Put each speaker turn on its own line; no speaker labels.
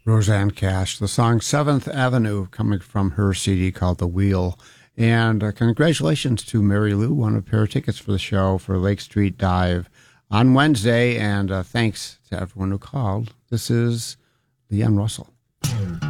Roseanne Cash, the song Seventh Avenue, coming from her CD called The Wheel. And congratulations to Mary Lou, won a pair of tickets for the show for Lake Street Dive on Wednesday. And thanks to everyone who called. This is Leanne Russell.